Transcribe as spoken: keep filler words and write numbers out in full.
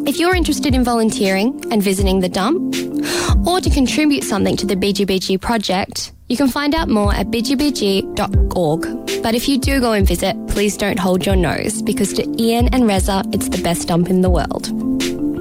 If you're interested in volunteering and visiting the dump, or to contribute something to the B G B G project, you can find out more at b g b g dot org. But if you do go and visit, please don't hold your nose, because to Ian and Reza, it's the best dump in the world.